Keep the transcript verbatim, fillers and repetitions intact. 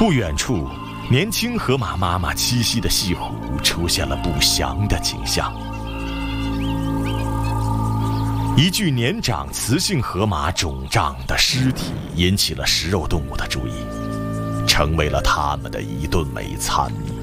不远处，年轻河马妈妈栖息的西湖出现了不祥的景象。一具年长雌性河马肿胀的尸体引起了食肉动物的注意，成为了他们的一顿美餐。